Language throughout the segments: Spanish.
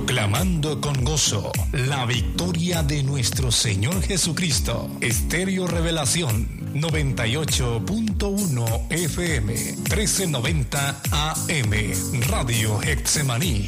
Proclamando con gozo la victoria de nuestro Señor Jesucristo. Estéreo Revelación 98.1 FM 1390 AM. Radio Getsemaní.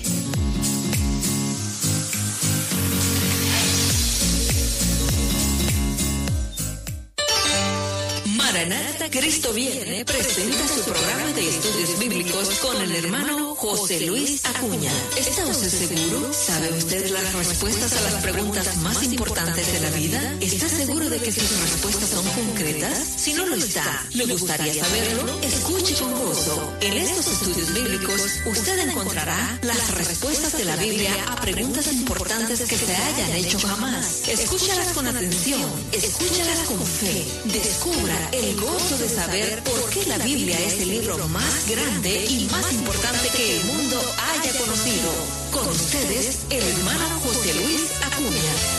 Maranata, Cristo viene, presenta su programa de estudios bíblicos con el hermano José Luis Acuña. ¿Está usted seguro? ¿Sabe usted las respuestas a las preguntas más importantes de la vida? ¿Está seguro de que sus respuestas son concretas? Si no lo está, ¿le gustaría saberlo? Escuche con gozo. En estos estudios bíblicos, usted encontrará las respuestas de la Biblia a preguntas importantes que se hayan hecho jamás. Escúchalas con atención, escúchalas con fe, descubra el gozo de saber por qué la Biblia es el libro más grande y más importante que el mundo haya conocido. Con ustedes, el hermano José Luis Acuña.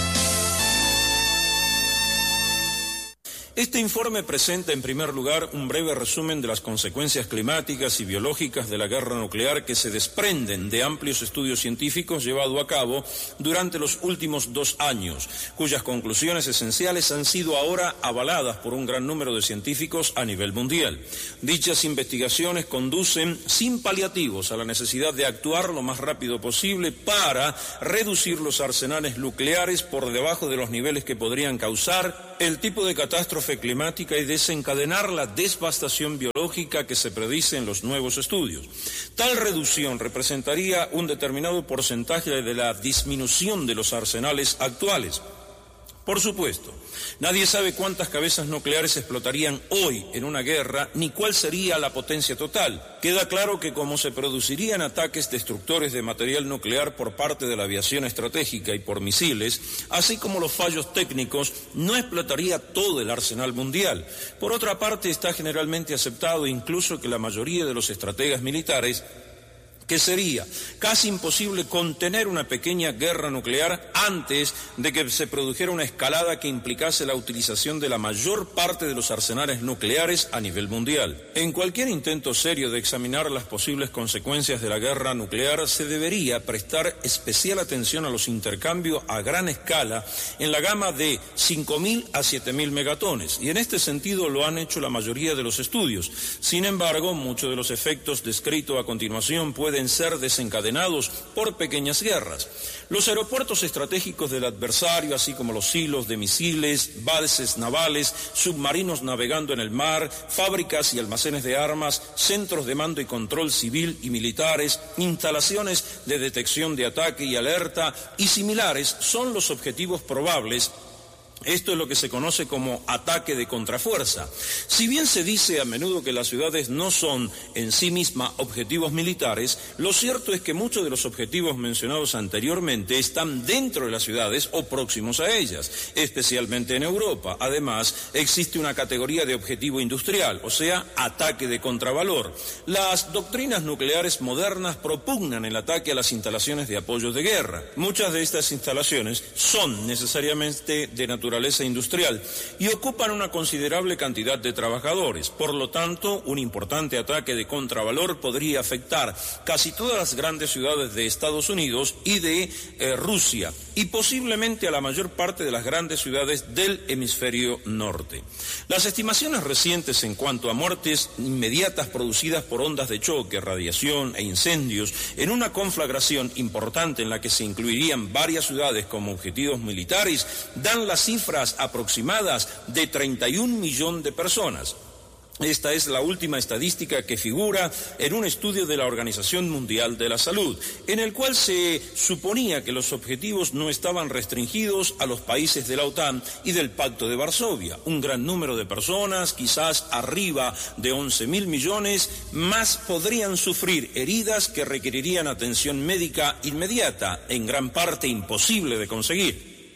Este informe presenta en primer lugar un breve resumen de las consecuencias climáticas y biológicas de la guerra nuclear que se desprenden de amplios estudios científicos llevados a cabo durante los últimos 2 años, cuyas conclusiones esenciales han sido ahora avaladas por un gran número de científicos a nivel mundial. Dichas investigaciones conducen sin paliativos a la necesidad de actuar lo más rápido posible para reducir los arsenales nucleares por debajo de los niveles que podrían causar el tipo de catástrofe climática y desencadenar la devastación biológica que se predice en los nuevos estudios. Tal reducción representaría un determinado porcentaje de la disminución de los arsenales actuales. Por supuesto, nadie sabe cuántas cabezas nucleares explotarían hoy en una guerra, ni cuál sería la potencia total. Queda claro que como se producirían ataques destructores de material nuclear por parte de la aviación estratégica y por misiles, así como los fallos técnicos, no explotaría todo el arsenal mundial. Por otra parte, está generalmente aceptado incluso que la mayoría de los estrategas militares que sería casi imposible contener una pequeña guerra nuclear antes de que se produjera una escalada que implicase la utilización de la mayor parte de los arsenales nucleares a nivel mundial. En cualquier intento serio de examinar las posibles consecuencias de la guerra nuclear, se debería prestar especial atención a los intercambios a gran escala en la gama de 5.000 a 7.000 megatones, y en este sentido lo han hecho la mayoría de los estudios. Sin embargo, muchos de los efectos descritos a continuación pueden ser desencadenados por pequeñas guerras. Los aeropuertos estratégicos del adversario, así como los silos de misiles, bases navales, submarinos navegando en el mar, fábricas y almacenes de armas, centros de mando y control civil y militares, instalaciones de detección de ataque y alerta y similares, son los objetivos probables. Esto es lo que se conoce como ataque de contrafuerza. Si bien se dice a menudo que las ciudades no son en sí mismas objetivos militares, lo cierto es que muchos de los objetivos mencionados anteriormente están dentro de las ciudades o próximos a ellas, especialmente en Europa. Además, existe una categoría de objetivo industrial, o sea, ataque de contravalor. Las doctrinas nucleares modernas propugnan el ataque a las instalaciones de apoyo de guerra. Muchas de estas instalaciones son necesariamente de naturaleza industrial y ocupan una considerable cantidad de trabajadores. Por lo tanto, un importante ataque de contravalor podría afectar casi todas las grandes ciudades de Estados Unidos y de Rusia, y posiblemente a la mayor parte de las grandes ciudades del hemisferio norte. Las estimaciones recientes en cuanto a muertes inmediatas producidas por ondas de choque, radiación e incendios en una conflagración importante en la que se incluirían varias ciudades como objetivos militares dan las cifras aproximadas de 31 millones de personas. Esta es la última estadística que figura en un estudio de la Organización Mundial de la Salud, en el cual se suponía que los objetivos no estaban restringidos a los países de la OTAN y del Pacto de Varsovia. Un gran número de personas, quizás arriba de 11.000 millones, más podrían sufrir heridas que requerirían atención médica inmediata, en gran parte imposible de conseguir.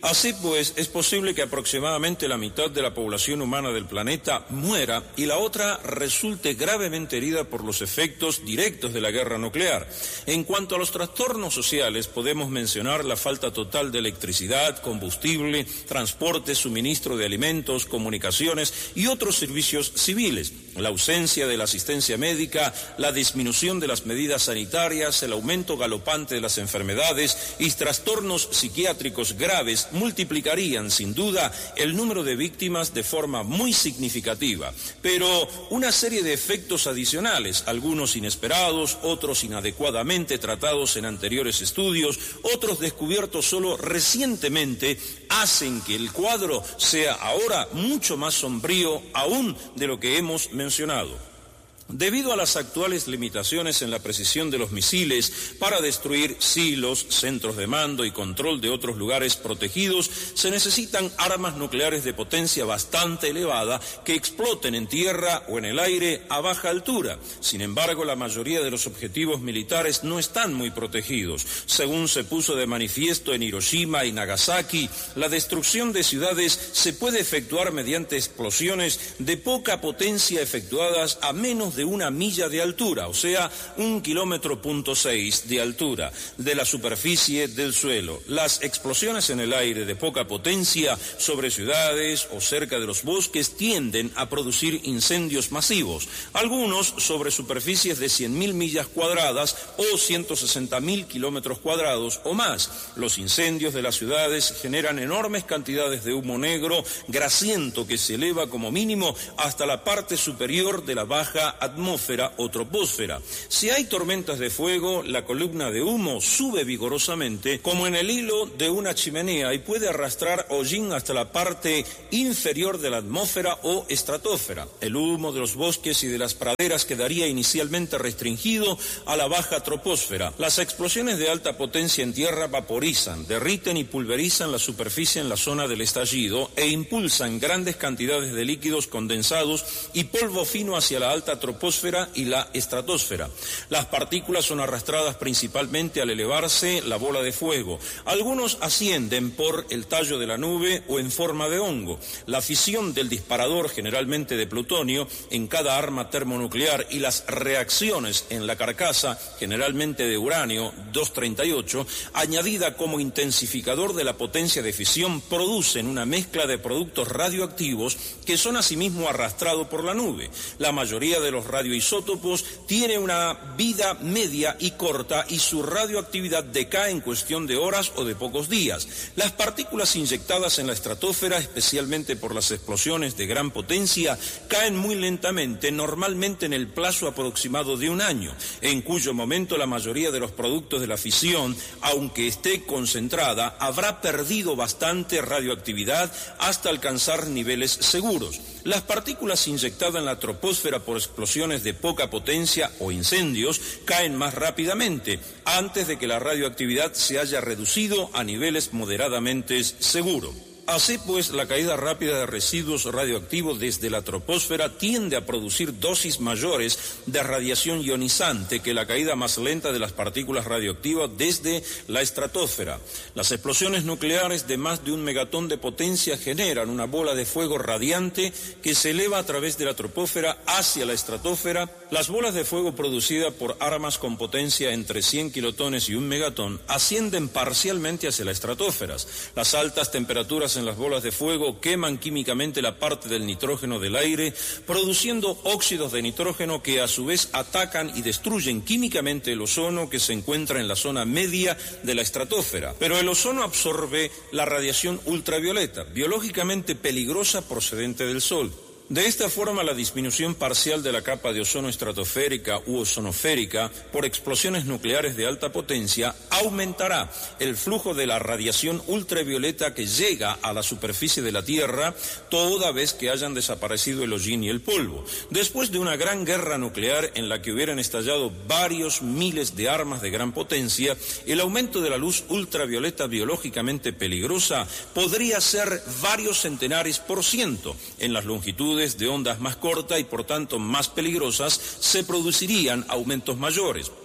Así pues, es posible que aproximadamente la mitad de la población humana del planeta muera y la otra resulte gravemente herida por los efectos directos de la guerra nuclear. En cuanto a los trastornos sociales, podemos mencionar la falta total de electricidad, combustible, transporte, suministro de alimentos, comunicaciones y otros servicios civiles, la ausencia de la asistencia médica, la disminución de las medidas sanitarias, el aumento galopante de las enfermedades y trastornos psiquiátricos graves multiplicarían sin duda el número de víctimas de forma muy significativa. Pero una serie de efectos adicionales, algunos inesperados, otros inadecuadamente tratados en anteriores estudios, otros descubiertos solo recientemente, hacen que el cuadro sea ahora mucho más sombrío aún de lo que hemos mencionado. Debido a las actuales limitaciones en la precisión de los misiles para destruir silos, centros de mando y control de otros lugares protegidos, se necesitan armas nucleares de potencia bastante elevada que exploten en tierra o en el aire a baja altura. Sin embargo, la mayoría de los objetivos militares no están muy protegidos. Según se puso de manifiesto en Hiroshima y Nagasaki, la destrucción de ciudades se puede efectuar mediante explosiones de poca potencia efectuadas a menos de 1 milla de altura, o sea, 1,6 kilómetros de altura de la superficie del suelo. Las explosiones en el aire de poca potencia sobre ciudades o cerca de los bosques tienden a producir incendios masivos, algunos sobre superficies de 100.000 millas cuadradas o 160.000 kilómetros cuadrados o más. Los incendios de las ciudades generan enormes cantidades de humo negro grasiento que se eleva como mínimo hasta la parte superior de la baja atmósfera o troposfera. Si hay tormentas de fuego, la columna de humo sube vigorosamente como en el hilo de una chimenea y puede arrastrar hollín hasta la parte inferior de la atmósfera o estratosfera. El humo de los bosques y de las praderas quedaría inicialmente restringido a la baja troposfera. Las explosiones de alta potencia en tierra vaporizan, derriten y pulverizan la superficie en la zona del estallido e impulsan grandes cantidades de líquidos condensados y polvo fino hacia la alta troposfera y la estratosfera. Las partículas son arrastradas principalmente al elevarse la bola de fuego. Algunos ascienden por el tallo de la nube o en forma de hongo. La fisión del disparador, generalmente de plutonio, en cada arma termonuclear y las reacciones en la carcasa, generalmente de uranio 238, añadida como intensificador de la potencia de fisión, producen una mezcla de productos radioactivos que son asimismo arrastrados por la nube. La mayoría de los radioisótopos tiene una vida media y corta y su radioactividad decae en cuestión de horas o de pocos días. Las partículas inyectadas en la estratosfera, especialmente por las explosiones de gran potencia, caen muy lentamente, normalmente en el plazo aproximado de 1 año, en cuyo momento la mayoría de los productos de la fisión, aunque esté concentrada, habrá perdido bastante radioactividad hasta alcanzar niveles seguros. Las partículas inyectadas en la troposfera por explosiones de poca potencia o incendios caen más rápidamente, antes de que la radioactividad se haya reducido a niveles moderadamente seguros. Así pues, la caída rápida de residuos radioactivos desde la troposfera tiende a producir dosis mayores de radiación ionizante que la caída más lenta de las partículas radioactivas desde la estratosfera. Las explosiones nucleares de más de 1 megatón de potencia generan una bola de fuego radiante que se eleva a través de la troposfera hacia la estratosfera. Las bolas de fuego producidas por armas con potencia entre 100 kilotones y 1 megatón ascienden parcialmente hacia la estratosfera. Las altas temperaturas en las bolas de fuego queman químicamente la parte del nitrógeno del aire, produciendo óxidos de nitrógeno que a su vez atacan y destruyen químicamente el ozono que se encuentra en la zona media de la estratosfera. Pero el ozono absorbe la radiación ultravioleta, biológicamente peligrosa procedente del Sol. De esta forma, la disminución parcial de la capa de ozono estratosférica u ozonoférica por explosiones nucleares de alta potencia aumentará el flujo de la radiación ultravioleta que llega a la superficie de la Tierra toda vez que hayan desaparecido el hollín y el polvo. Después de una gran guerra nuclear en la que hubieran estallado varios miles de armas de gran potencia, el aumento de la luz ultravioleta biológicamente peligrosa podría ser varios centenares % en las longitudes de ondas más cortas y por tanto más peligrosas, se producirían aumentos mayores.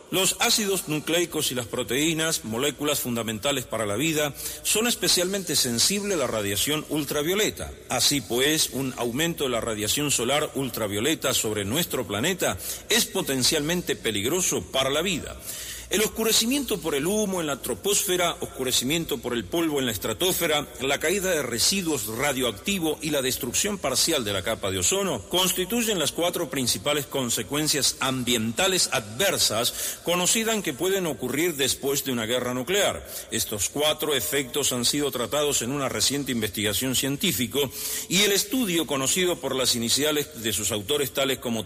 Los ácidos nucleicos y las proteínas, moléculas fundamentales para la vida, son especialmente sensibles a la radiación ultravioleta. Así pues, un aumento de la radiación solar ultravioleta sobre nuestro planeta es potencialmente peligroso para la vida. El oscurecimiento por el humo en la troposfera, oscurecimiento por el polvo en la estratosfera, la caída de residuos radioactivos y la destrucción parcial de la capa de ozono constituyen las 4 principales consecuencias ambientales adversas conocidas que pueden ocurrir después de una guerra nuclear. Estos 4 efectos han sido tratados en una reciente investigación científica y el estudio, conocido por las iniciales de sus autores tales como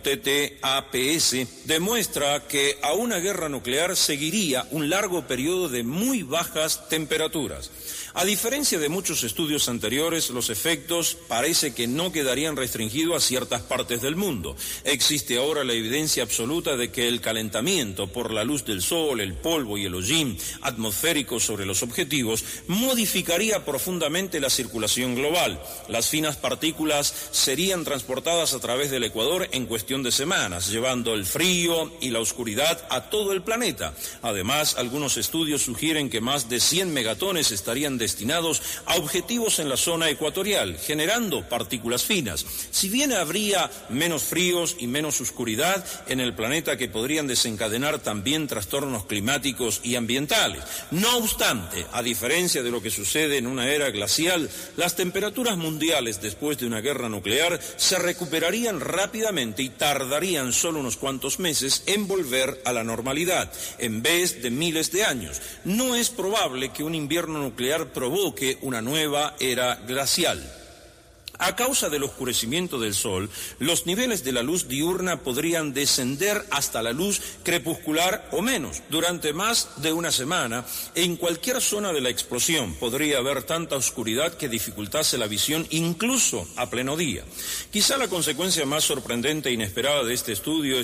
TTAPS, demuestra que a una guerra nuclear seguiría un largo periodo de muy bajas temperaturas. A diferencia de muchos estudios anteriores, los efectos parece que no quedarían restringidos a ciertas partes del mundo. Existe ahora la evidencia absoluta de que el calentamiento por la luz del sol, el polvo y el hollín atmosférico sobre los objetivos modificaría profundamente la circulación global. Las finas partículas serían transportadas a través del ecuador en cuestión de semanas, llevando el frío y la oscuridad a todo el planeta. Además, algunos estudios sugieren que más de 100 megatones estarían destinados a objetivos en la zona ecuatorial, generando partículas finas. Si bien habría menos fríos y menos oscuridad en el planeta que podrían desencadenar también trastornos climáticos y ambientales. No obstante, a diferencia de lo que sucede en una era glacial, las temperaturas mundiales después de una guerra nuclear se recuperarían rápidamente y tardarían solo unos cuantos meses en volver a la normalidad, en vez de miles de años. No es probable que un invierno nuclear provoque una nueva era glacial. A causa del oscurecimiento del Sol, los niveles de la luz diurna podrían descender hasta la luz crepuscular o menos durante más de una semana. En cualquier zona de la explosión podría haber tanta oscuridad que dificultase la visión incluso a pleno día. Quizá la consecuencia más sorprendente e inesperada de este estudio